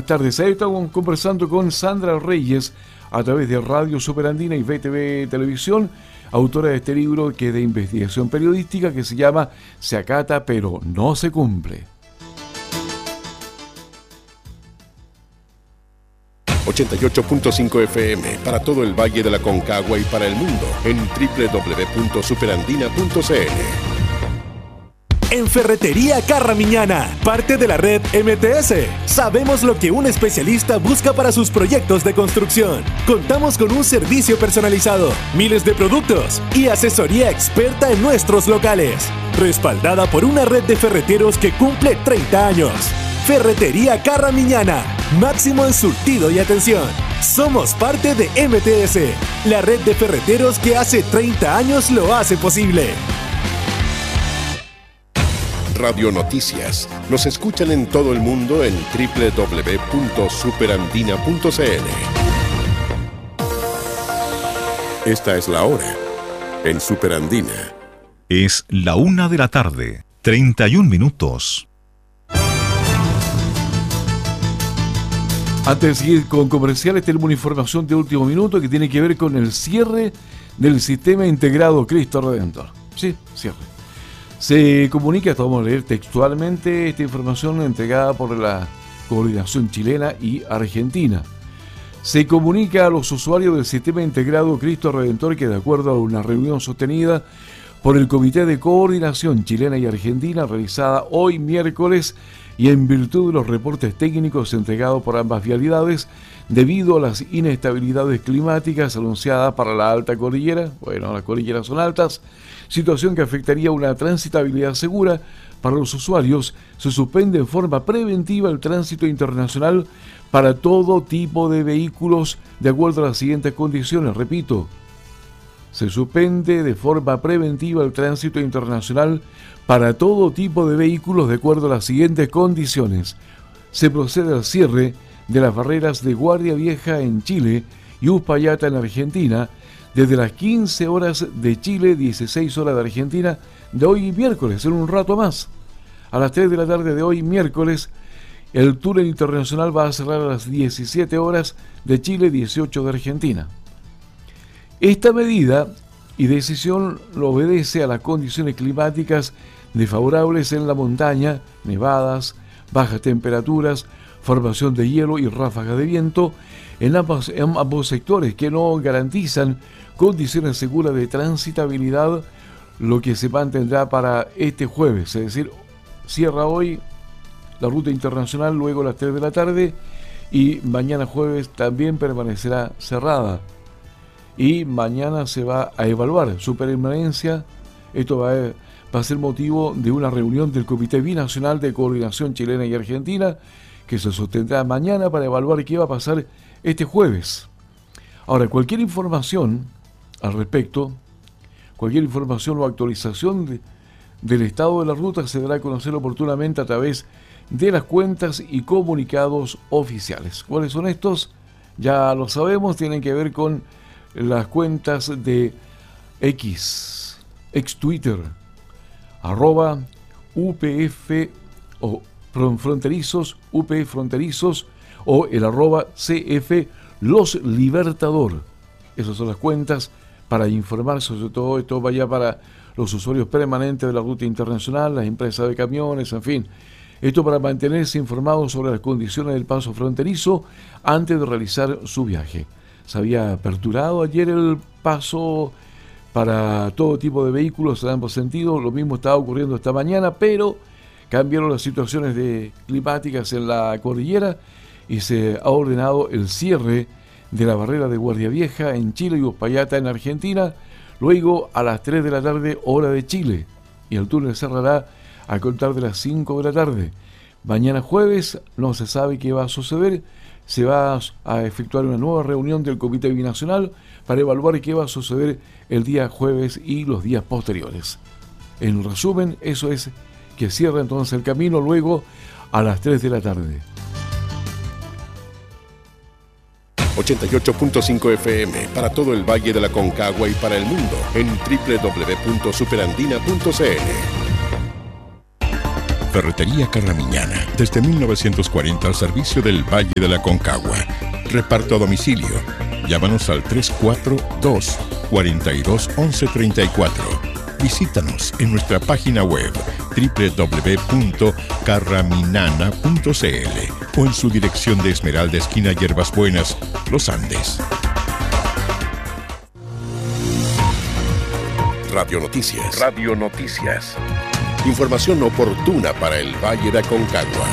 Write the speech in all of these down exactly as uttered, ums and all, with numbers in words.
tardes. Ahí estamos conversando con Sandra Reyes a través de Radio Superandina y V T V Televisión, autora de este libro que es de investigación periodística que se llama Se acata pero no se cumple. ochenta y ocho punto cinco F M para todo el Valle de la Concagua y para el mundo en doble u doble u doble u punto superandina punto c l. En Ferretería Carramiñana, parte de la red M T S, sabemos lo que un especialista busca para sus proyectos de construcción. Contamos con un servicio personalizado, miles de productos y asesoría experta en nuestros locales, respaldada por una red de ferreteros que cumple treinta años. Ferretería Carramiñana, máximo en surtido y atención. Somos parte de M T S, la red de ferreteros que hace treinta años lo hace posible. Radio Noticias. Nos escuchan en todo el mundo en doble u doble u doble u punto superandina punto c l. Esta es la hora en Superandina. Es la una de la tarde, treinta y un minutos. Antes de seguir con comerciales, tenemos una información de último minuto que tiene que ver con el cierre del Sistema Integrado Cristo Redentor. Sí, cierre. Se comunica, esto vamos a leer textualmente esta información entregada por la Coordinación Chilena y Argentina. Se comunica a los usuarios del Sistema Integrado Cristo Redentor que, de acuerdo a una reunión sostenida por el Comité de Coordinación Chilena y Argentina realizada hoy miércoles y en virtud de los reportes técnicos entregados por ambas vialidades, debido a las inestabilidades climáticas anunciadas para la alta cordillera, bueno, las cordilleras son altas, situación que afectaría una transitabilidad segura para los usuarios, se suspende en forma preventiva el tránsito internacional para todo tipo de vehículos de acuerdo a las siguientes condiciones. Repito, se suspende de forma preventiva el tránsito internacional para todo tipo de vehículos de acuerdo a las siguientes condiciones. Se procede al cierre de las barreras de Guardia Vieja en Chile y Uspallata en Argentina, desde las quince horas de Chile, dieciséis horas de Argentina, de hoy miércoles, en un rato más. A las tres de la tarde de hoy miércoles, el túnel internacional va a cerrar a las diecisiete horas de Chile, dieciocho de Argentina. Esta medida y decisión lo obedece a las condiciones climáticas desfavorables en la montaña, nevadas, bajas temperaturas, formación de hielo y ráfagas de viento en ambos, en ambos sectores que no garantizan condiciones seguras de transitabilidad, lo que se mantendrá para este jueves, es decir, cierra hoy la ruta internacional, luego a las tres de la tarde y mañana jueves también permanecerá cerrada y mañana se va a evaluar su permanencia. Esto va a, va a ser motivo de una reunión del Comité Binacional de Coordinación Chilena y Argentina que se sostendrá mañana para evaluar qué va a pasar este jueves. Ahora, cualquier información al respecto, cualquier información o actualización de, del estado de la ruta se dará a conocer oportunamente a través de las cuentas y comunicados oficiales. ¿Cuáles son estos? Ya lo sabemos, tienen que ver con las cuentas de X, ex Twitter, arroba U P F o fronterizos, U P F fronterizos o el arroba C F Los Libertador. Esas son las cuentas para informar sobre todo esto, vaya para los usuarios permanentes de la ruta internacional, las empresas de camiones, en fin. Esto para mantenerse informados sobre las condiciones del paso fronterizo antes de realizar su viaje. Se había aperturado ayer el paso para todo tipo de vehículos en ambos sentidos. Lo mismo estaba ocurriendo esta mañana, pero cambiaron las situaciones de climáticas en la cordillera y se ha ordenado el cierre de la barrera de Guardia Vieja en Chile y Uspallata en Argentina, luego a las tres de la tarde, hora de Chile, y el túnel cerrará a contar de las cinco de la tarde. Mañana jueves no se sabe qué va a suceder, se va a efectuar una nueva reunión del Comité Binacional para evaluar qué va a suceder el día jueves y los días posteriores. En resumen, eso es que cierra entonces el camino luego a las tres de la tarde. ochenta y ocho punto cinco F M para todo el Valle de la Concagua y para el mundo en doble u doble u doble u punto superandina punto c l. Ferretería Carramiñana, desde mil novecientos cuarenta al servicio del Valle de la Concagua. Reparto a domicilio. Llámanos al tres cuatro dos, cuatro dos, once treinta y cuatro. Visítanos en nuestra página web doble u doble u doble u punto carraminana punto c l o en su dirección de Esmeralda, esquina Hierbas Buenas, Los Andes. Radio Noticias. Radio Noticias. Información oportuna para el Valle de Aconcagua.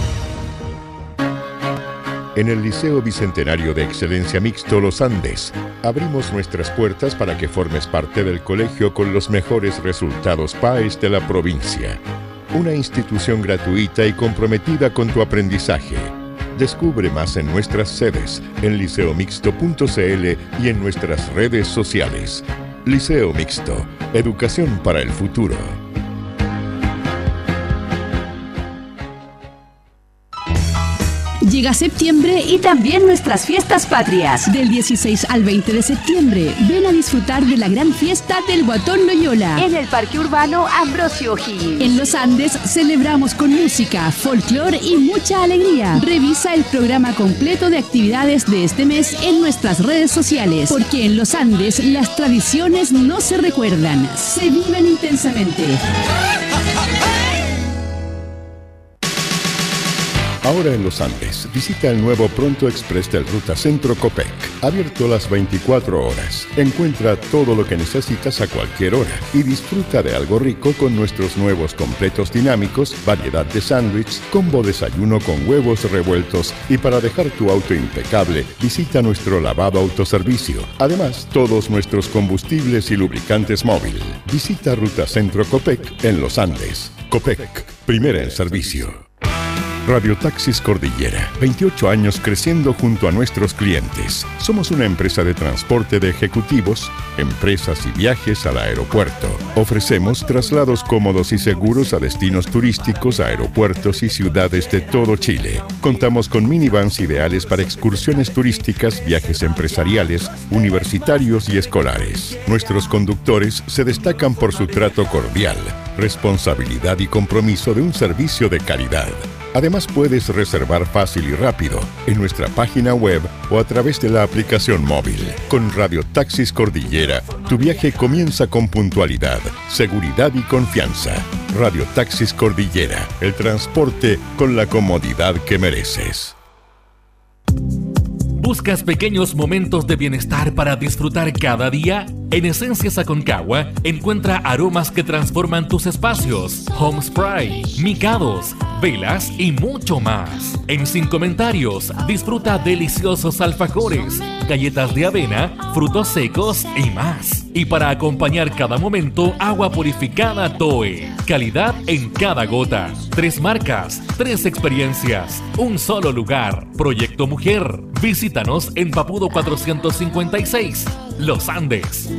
En el Liceo Bicentenario de Excelencia Mixto Los Andes, abrimos nuestras puertas para que formes parte del colegio con los mejores resultados P A E S de la provincia. Una institución gratuita y comprometida con tu aprendizaje. Descubre más en nuestras sedes, en liceo mixto punto c l y en nuestras redes sociales. Liceo Mixto, educación para el futuro. Llega septiembre y también nuestras fiestas patrias. Del dieciséis al veinte de septiembre, ven a disfrutar de la gran fiesta del Guatón Loyola en el Parque Urbano Ambrosio O'Higgins. En Los Andes celebramos con música, folclore y mucha alegría. Revisa el programa completo de actividades de este mes en nuestras redes sociales, porque en Los Andes las tradiciones no se recuerdan, se viven intensamente. Ahora en Los Andes, visita el nuevo Pronto Express del Ruta Centro Copec, abierto las veinticuatro horas. Encuentra todo lo que necesitas a cualquier hora y disfruta de algo rico con nuestros nuevos completos dinámicos, variedad de sándwich, combo desayuno con huevos revueltos y para dejar tu auto impecable, visita nuestro lavado autoservicio. Además, todos nuestros combustibles y lubricantes móvil. Visita Ruta Centro Copec en Los Andes. Copec, primera en servicio. Radio Taxis Cordillera, veintiocho años creciendo junto a nuestros clientes. Somos una empresa de transporte de ejecutivos, empresas y viajes al aeropuerto. Ofrecemos traslados cómodos y seguros a destinos turísticos, aeropuertos y ciudades de todo Chile. Contamos con minivans ideales para excursiones turísticas, viajes empresariales, universitarios y escolares. Nuestros conductores se destacan por su trato cordial, responsabilidad y compromiso de un servicio de calidad. Además, puedes reservar fácil y rápido en nuestra página web o a través de la aplicación móvil. Con Radio Taxis Cordillera, tu viaje comienza con puntualidad, seguridad y confianza. Radio Taxis Cordillera, el transporte con la comodidad que mereces. ¿Buscas pequeños momentos de bienestar para disfrutar cada día? En Esencias Aconcagua encuentra aromas que transforman tus espacios, home spray, micados, velas y mucho más. En Sin Comentarios disfruta deliciosos alfajores, galletas de avena, frutos secos y más. Y para acompañar cada momento, agua purificada Toe. Calidad en cada gota. Tres marcas, tres experiencias, un solo lugar. Proyecto Mujer. Visítanos en Papudo cuatrocientos cincuenta y seis, Los Andes.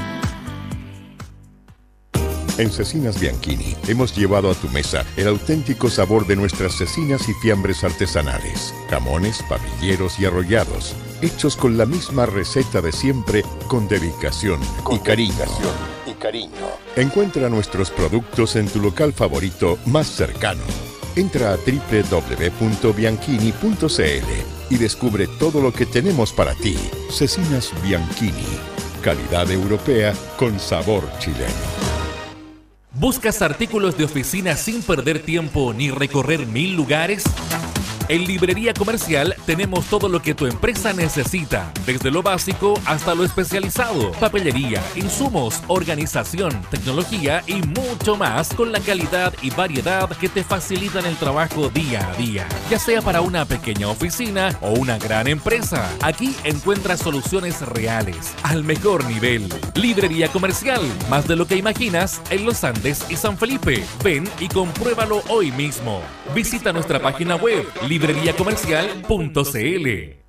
En Cecinas Bianchini hemos llevado a tu mesa el auténtico sabor de nuestras cecinas y fiambres artesanales, jamones, papilleros y arrollados, hechos con la misma receta de siempre, con dedicación y cariño. y cariño. Encuentra nuestros productos en tu local favorito más cercano. Entra a doble u doble u doble u punto bianchini punto c l y descubre todo lo que tenemos para ti. Cecinas Bianchini, calidad europea con sabor chileno. ¿Buscas artículos de oficina sin perder tiempo ni recorrer mil lugares? En Librería Comercial tenemos todo lo que tu empresa necesita, desde lo básico hasta lo especializado, papelería, insumos, organización, tecnología y mucho más, con la calidad y variedad que te facilitan el trabajo día a día, ya sea para una pequeña oficina o una gran empresa. Aquí encuentras soluciones reales, al mejor nivel. Librería Comercial, más de lo que imaginas, en Los Andes y San Felipe. Ven y compruébalo hoy mismo. Visita nuestra página web, librería comercial punto c l.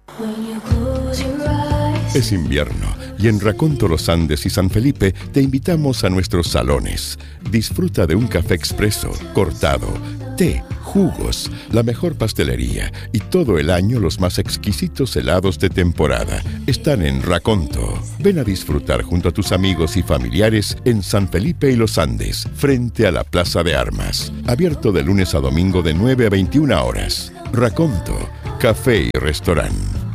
Es invierno y en Raconto Los Andes y San Felipe te invitamos a nuestros salones. Disfruta de un café expreso, cortado, té, jugos, la mejor pastelería y todo el año los más exquisitos helados de temporada están en Raconto. Ven a disfrutar junto a tus amigos y familiares en San Felipe y Los Andes, frente a la Plaza de Armas. Abierto de lunes a domingo de nueve a veintiuna horas. Raconto, café y restaurante.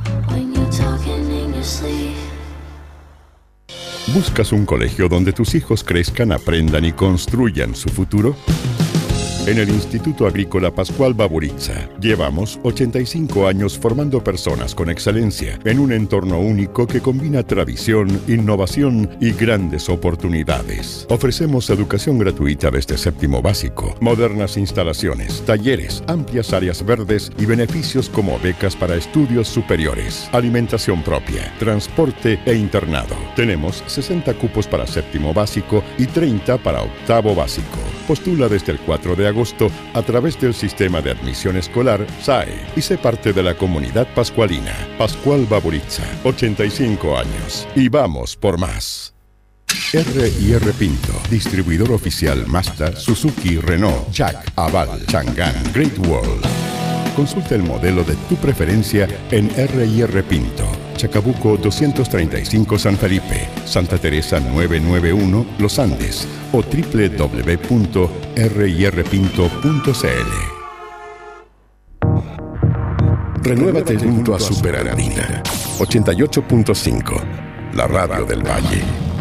¿Buscas un colegio donde tus hijos crezcan, aprendan y construyan su futuro? En el Instituto Agrícola Pascual Baburitza llevamos ochenta y cinco años formando personas con excelencia en un entorno único que combina tradición, innovación y grandes oportunidades. Ofrecemos educación gratuita desde séptimo básico, modernas instalaciones, talleres, amplias áreas verdes y beneficios como becas para estudios superiores, alimentación propia, transporte e internado. Tenemos sesenta cupos para séptimo básico y treinta para octavo básico. Postula desde el cuatro de agosto a través del sistema de admisión escolar S A E y sé parte de la comunidad pascualina. Pascual Baburitza, ochenta y cinco años. Y vamos por más. R y R Pinto, distribuidor oficial Mazda, Suzuki, Renault, Jack, Aval, Chang'an, Great Wall. Consulta el modelo de tu preferencia en R y R Pinto. Chacabuco doscientos treinta y cinco San Felipe, Santa Teresa novecientos noventa y uno Los Andes o doble u doble u doble u punto r y r pinto punto c l. Renuévate junto a Superandina ochenta y ocho punto cinco, la radio del Valle.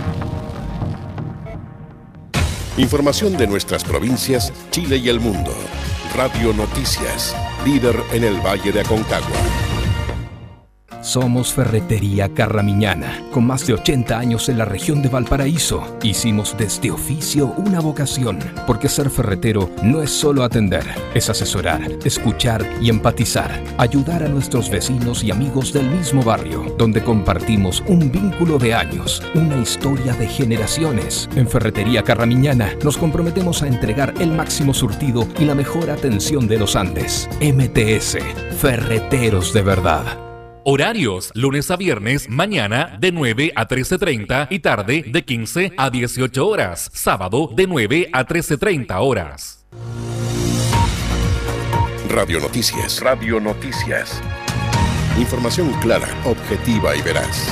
Información de nuestras provincias, Chile y el mundo. Radio Noticias, líder en el Valle de Aconcagua. Somos Ferretería Carramiñana, con más de ochenta años en la región de Valparaíso. Hicimos de este oficio una vocación, porque ser ferretero no es solo atender, es asesorar, escuchar y empatizar, ayudar a nuestros vecinos y amigos del mismo barrio, donde compartimos un vínculo de años, una historia de generaciones. En Ferretería Carramiñana nos comprometemos a entregar el máximo surtido y la mejor atención de los Andes. M T S, Ferreteros de verdad. Horarios, lunes a viernes, mañana de nueve a trece treinta y tarde de quince a dieciocho horas. Sábado de nueve a trece treinta horas. Radio Noticias. Radio Noticias. Información clara, objetiva y veraz.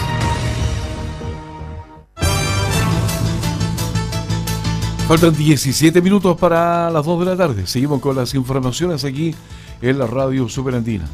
Faltan diecisiete minutos para las dos de la tarde. Seguimos con las informaciones aquí en la Radio Superandina.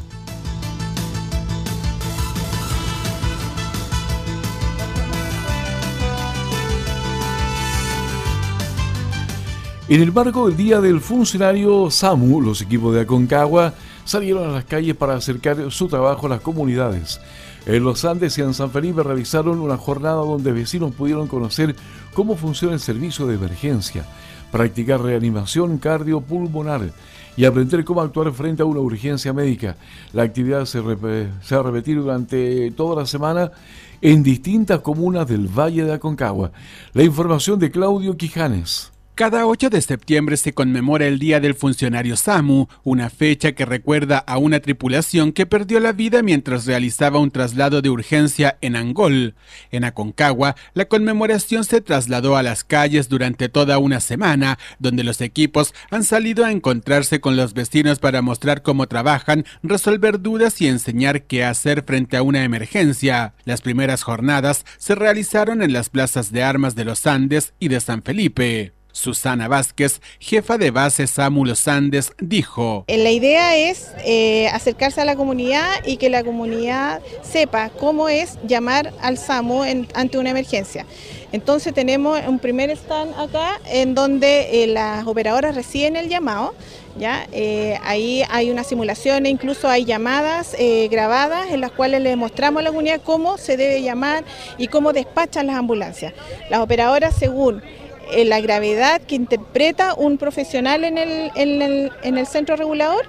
En el marco del Día del Funcionario SAMU, los equipos de Aconcagua salieron a las calles para acercar su trabajo a las comunidades. En Los Andes y en San Felipe realizaron una jornada donde vecinos pudieron conocer cómo funciona el servicio de emergencia, practicar reanimación cardiopulmonar y aprender cómo actuar frente a una urgencia médica. La actividad se, rep- se va a repetir durante toda la semana en distintas comunas del Valle de Aconcagua. La información de Claudio Quijanes. Cada ocho de septiembre se conmemora el Día del Funcionario SAMU, una fecha que recuerda a una tripulación que perdió la vida mientras realizaba un traslado de urgencia en Angol. En Aconcagua, la conmemoración se trasladó a las calles durante toda una semana, donde los equipos han salido a encontrarse con los vecinos para mostrar cómo trabajan, resolver dudas y enseñar qué hacer frente a una emergencia. Las primeras jornadas se realizaron en las plazas de armas de Los Andes y de San Felipe. Susana Vázquez, jefa de base SAMU Los Andes, dijo: La idea es eh, acercarse a la comunidad y que la comunidad sepa cómo es llamar al SAMU en, ante una emergencia. Entonces tenemos un primer stand acá en donde eh, las operadoras reciben el llamado. ¿Ya? Eh, ahí hay una simulación e incluso hay llamadas eh, grabadas en las cuales le mostramos a la comunidad cómo se debe llamar y cómo despachan las ambulancias. Las operadoras, según eh, la gravedad que interpreta un profesional en el, en el, en el centro regulador,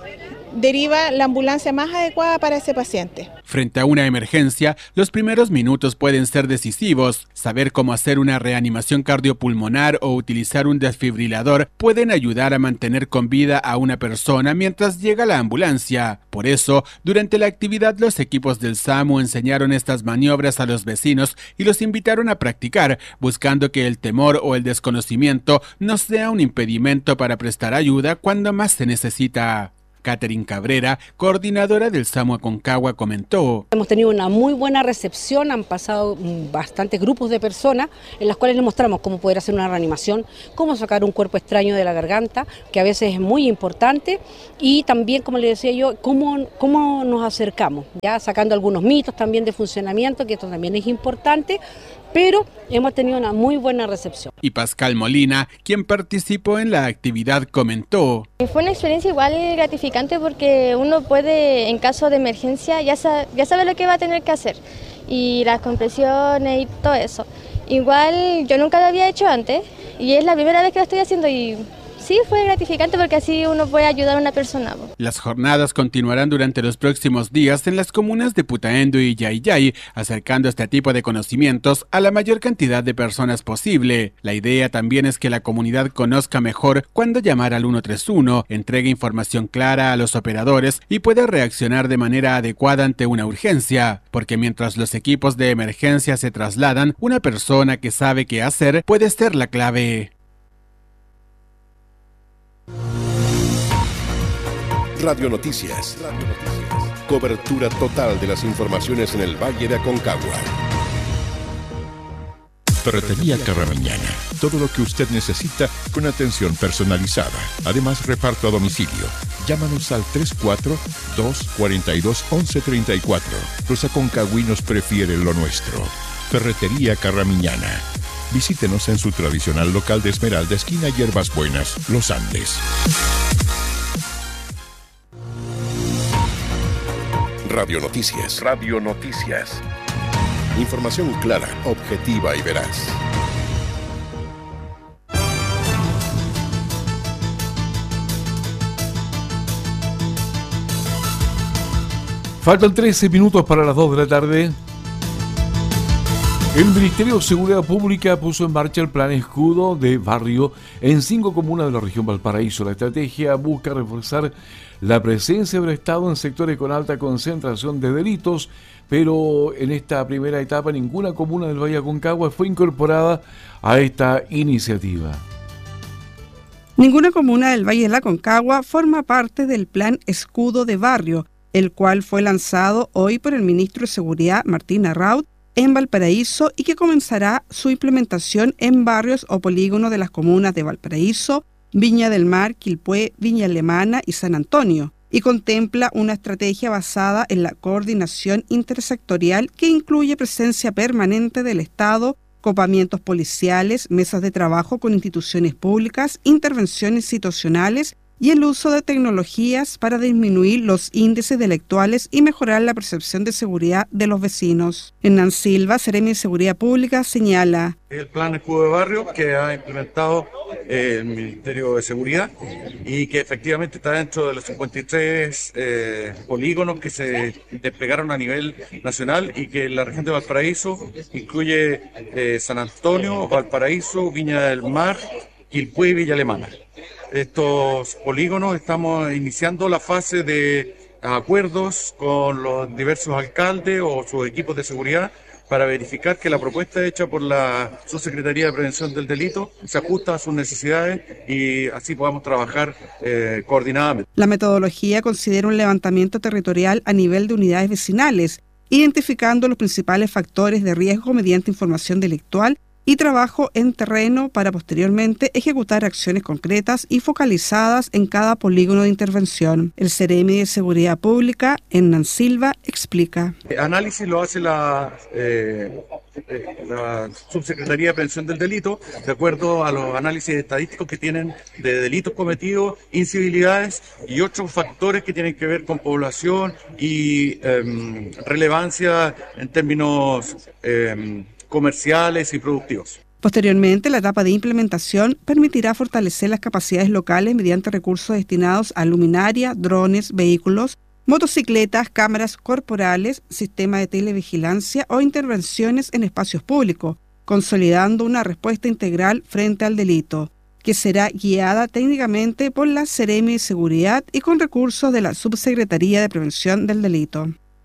deriva la ambulancia más adecuada para ese paciente. Frente a una emergencia, los primeros minutos pueden ser decisivos. Saber cómo hacer una reanimación cardiopulmonar o utilizar un desfibrilador pueden ayudar a mantener con vida a una persona mientras llega la ambulancia. Por eso, durante la actividad, los equipos del SAMU enseñaron estas maniobras a los vecinos y los invitaron a practicar, buscando que el temor o el desconocimiento no sea un impedimento para prestar ayuda cuando más se necesita. Catherine Cabrera, coordinadora del SAMU Aconcagua, comentó: Hemos tenido una muy buena recepción, han pasado bastantes grupos de personas en las cuales les mostramos cómo poder hacer una reanimación, cómo sacar un cuerpo extraño de la garganta, que a veces es muy importante, y también, como le decía yo, cómo, cómo nos acercamos, ya sacando algunos mitos también de funcionamiento, que esto también es importante, pero hemos tenido una muy buena recepción. Y Pascal Molina, quien participó en la actividad, comentó: Fue una experiencia igual gratificante porque uno puede, en caso de emergencia, ya sabe, ya sabe lo que va a tener que hacer, y las compresiones y todo eso. Igual yo nunca lo había hecho antes y es la primera vez que lo estoy haciendo y sí, fue gratificante porque así uno puede ayudar a una persona. Las jornadas continuarán durante los próximos días en las comunas de Putaendo y Yayay, acercando este tipo de conocimientos a la mayor cantidad de personas posible. La idea también es que la comunidad conozca mejor cuándo llamar al uno tres uno, entregue información clara a los operadores y pueda reaccionar de manera adecuada ante una urgencia, porque mientras los equipos de emergencia se trasladan, una persona que sabe qué hacer puede ser la clave. Radio Noticias. Radio Noticias. Cobertura total de las informaciones en el Valle de Aconcagua. Ferretería Carramiñana. Todo lo que usted necesita con atención personalizada. Además, reparto a domicilio. Llámanos al tres cuatro dos, cuatro dos, once treinta y cuatro. Los aconcagüinos prefieren lo nuestro. Ferretería Carramiñana. Visítenos en su tradicional local de Esmeralda, esquina Hierbas Buenas, Los Andes. Radio Noticias. Radio Noticias. Información clara, objetiva y veraz. Faltan trece minutos para las dos de la tarde. El Ministerio de Seguridad Pública puso en marcha el plan escudo de barrio en cinco comunas de la región Valparaíso. La estrategia busca reforzar la presencia del Estado en sectores con alta concentración de delitos, pero en esta primera etapa ninguna comuna del Valle Aconcagua fue incorporada a esta iniciativa. Ninguna comuna del Valle de la Aconcagua forma parte del plan escudo de barrio, el cual fue lanzado hoy por el ministro de Seguridad, Martín Arraut, en Valparaíso y que comenzará su implementación en barrios o polígonos de las comunas de Valparaíso, Viña del Mar, Quilpué, Viña Alemana y San Antonio, y contempla una estrategia basada en la coordinación intersectorial que incluye presencia permanente del Estado, copamientos policiales, mesas de trabajo con instituciones públicas, intervenciones situacionales y el uso de tecnologías para disminuir los índices delictuales y mejorar la percepción de seguridad de los vecinos. Hernán Silva, Seremi de Seguridad Pública, señala: El plan escudo de barrio que ha implementado eh, el Ministerio de Seguridad y que efectivamente está dentro de los cincuenta y tres eh, polígonos que se desplegaron a nivel nacional y que la región de Valparaíso incluye eh, San Antonio, Valparaíso, Viña del Mar, Quilpué y Villa Alemana. Estos polígonos estamos iniciando la fase de acuerdos con los diversos alcaldes o sus equipos de seguridad para verificar que la propuesta hecha por la Subsecretaría de Prevención del Delito se ajusta a sus necesidades y así podamos trabajar eh, coordinadamente. La metodología considera un levantamiento territorial a nivel de unidades vecinales, identificando los principales factores de riesgo mediante información delictual y trabajo en terreno para posteriormente ejecutar acciones concretas y focalizadas en cada polígono de intervención. El Seremi de Seguridad Pública, Hernán Silva, explica. El análisis lo hace la, eh, la Subsecretaría de Prevención del Delito, de acuerdo a los análisis estadísticos que tienen de delitos cometidos, incivilidades y otros factores que tienen que ver con población y eh, relevancia en términos eh, comerciales y productivos. Posteriormente, la etapa de implementación permitirá fortalecer las capacidades locales mediante recursos destinados a luminaria, drones, vehículos, motocicletas, cámaras corporales, sistema de televigilancia o intervenciones en espacios públicos, consolidando una respuesta integral frente al delito, que será guiada técnicamente por la Seremi de Seguridad y con recursos de la Subsecretaría de Prevención del Delito.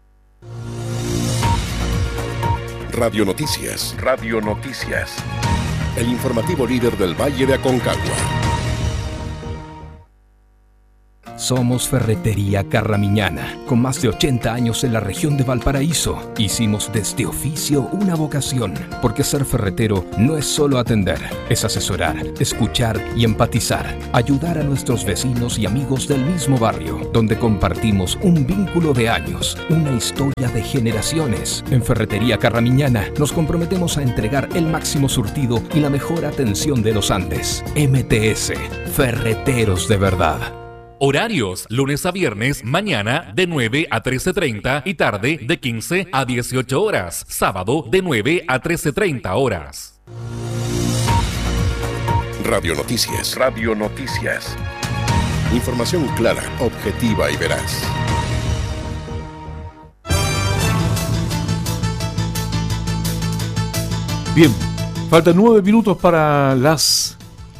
Radio Noticias. Radio Noticias. El informativo líder del Valle de Aconcagua. Somos Ferretería Carramiñana, con más de ochenta años en la región de Valparaíso. Hicimos de este oficio una vocación, porque ser ferretero no es solo atender, es asesorar, escuchar y empatizar, ayudar a nuestros vecinos y amigos del mismo barrio, donde compartimos un vínculo de años, una historia de generaciones. En Ferretería Carramiñana nos comprometemos a entregar el máximo surtido y la mejor atención de los Andes. M T S, Ferreteros de verdad. Horarios, lunes a viernes, mañana de nueve a trece treinta y tarde de quince a dieciocho horas. Sábado de nueve a trece treinta horas. Radio Noticias. Radio Noticias. Información clara, objetiva y veraz. Bien, faltan nueve minutos para las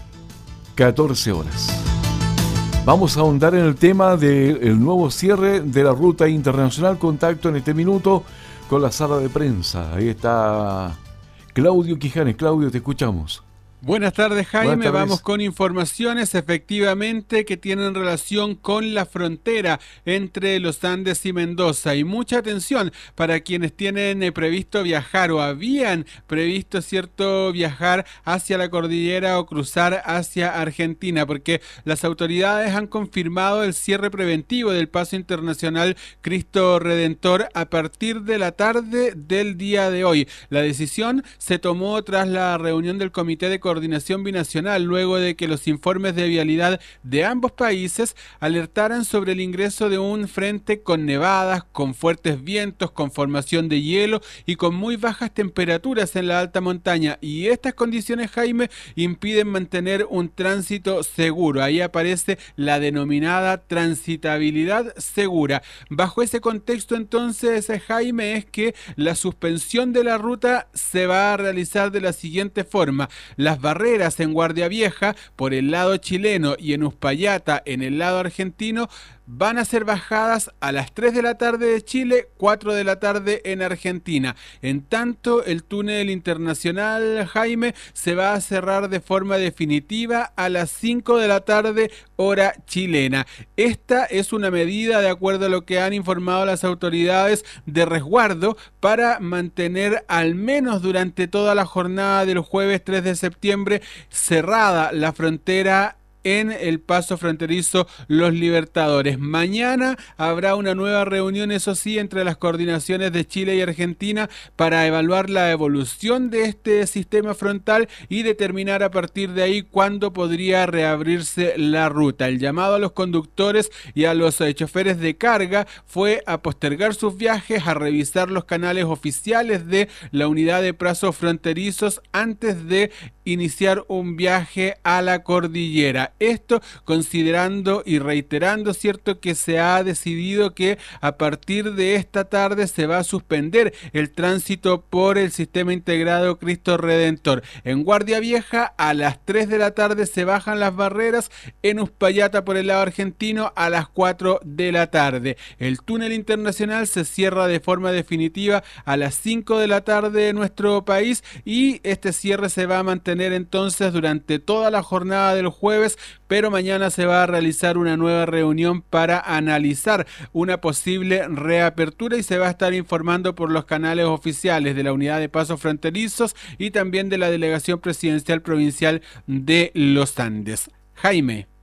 catorce horas. Vamos a ahondar en el tema del nuevo cierre de la ruta internacional. Contacto en este minuto con la sala de prensa. Ahí está Claudio Quijanes. Claudio, te escuchamos. Buenas tardes, Jaime. Buenas tardes. Vamos con informaciones efectivamente que tienen relación con la frontera entre los Andes y Mendoza. Y mucha atención para quienes tienen eh, previsto viajar o habían previsto, cierto, viajar hacia la cordillera o cruzar hacia Argentina, porque las autoridades han confirmado el cierre preventivo del paso internacional Cristo Redentor a partir de la tarde del día de hoy. La decisión se tomó tras la reunión del Comité de Coordinación Binacional, luego de que los informes de vialidad de ambos países alertaran sobre el ingreso de un frente con nevadas, con fuertes vientos, con formación de hielo y con muy bajas temperaturas en la alta montaña. Y estas condiciones, Jaime, impiden mantener un tránsito seguro. Ahí aparece la denominada transitabilidad segura. Bajo ese contexto, entonces, Jaime, es que la suspensión de la ruta se va a realizar de la siguiente forma. Las barreras en Guardia Vieja por el lado chileno y en Uspallata en el lado argentino van a ser bajadas a las tres de la tarde de Chile, cuatro de la tarde en Argentina. En tanto, el túnel internacional, Jaime, se va a cerrar de forma definitiva a las cinco de la tarde, hora chilena. Esta es una medida, de acuerdo a lo que han informado las autoridades, de resguardo para mantener al menos durante toda la jornada del jueves tres de septiembre cerrada la frontera en el paso fronterizo Los Libertadores. Mañana habrá una nueva reunión, eso sí, entre las coordinaciones de Chile y Argentina para evaluar la evolución de este sistema frontal y determinar a partir de ahí cuándo podría reabrirse la ruta. El llamado a los conductores y a los eh, choferes de carga fue a postergar sus viajes, a revisar los canales oficiales de la unidad de pasos fronterizos antes de iniciar un viaje a la cordillera. Esto considerando y reiterando, cierto, que se ha decidido que a partir de esta tarde se va a suspender el tránsito por el sistema integrado Cristo Redentor. En Guardia Vieja a las tres de la tarde se bajan las barreras, en Uspallata por el lado argentino a las cuatro de la tarde. El túnel internacional se cierra de forma definitiva a las cinco de la tarde en nuestro país y este cierre se va a mantener entonces durante toda la jornada del jueves, pero mañana se va a realizar una nueva reunión para analizar una posible reapertura y se va a estar informando por los canales oficiales de la Unidad de Pasos Fronterizos y también de la Delegación Presidencial Provincial de los Andes. Jaime.